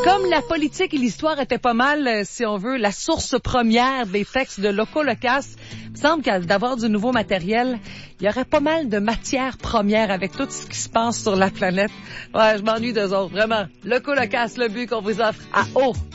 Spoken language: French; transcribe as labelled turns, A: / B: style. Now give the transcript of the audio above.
A: Comme la politique et l'histoire étaient pas mal, si on veut, la source première des textes de Loco Locasse, il me semble qu'à d'avoir du nouveau matériel, il y aurait pas mal de matières premières avec tout ce qui se passe sur la planète. Ouais, je m'ennuie d'eux autres, vraiment. Loco Locasse, le but qu'on vous offre à haut